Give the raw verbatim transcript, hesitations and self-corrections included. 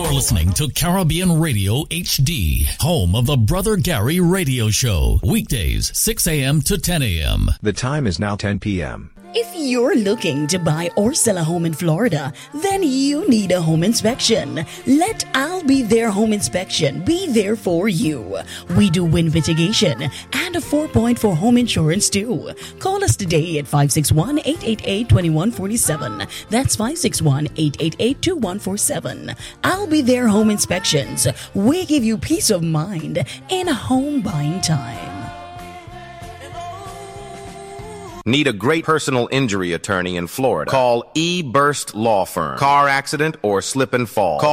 You're listening to Caribbean Radio H D, home of the Brother Gary Radio Show. Weekdays, six a.m. to ten a.m. The time is now ten p.m. If you're looking to buy or sell a home in Florida, then you need a home inspection. Let I'll Be There Home Inspection be there for you. We do wind mitigation and a four point four home insurance too. Call us today at five six one, eight eight eight, two one four seven. That's five six one, eight eight eight, two one four seven. I'll Be There Home Inspections. We give you peace of mind in home buying time. Need a great personal injury attorney in Florida? Call E-Burst Law Firm. Car accident or slip and fall. Call